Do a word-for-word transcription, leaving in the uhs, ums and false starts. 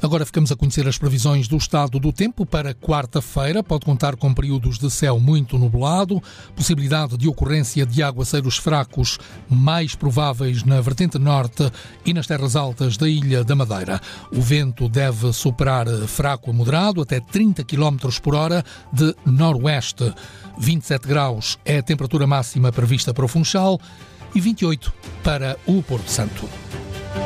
Agora ficamos a conhecer as previsões do estado do tempo para quarta-feira. Pode contar com períodos de céu muito nublado, possibilidade de ocorrência de aguaceiros fracos mais prováveis na vertente norte e nas terras altas da Ilha da Madeira. O vento deve soprar fraco a moderado, até trinta quilómetros por hora de noroeste. vinte e sete graus é a temperatura máxima prevista para o Funchal e vinte e oito para o Porto Santo.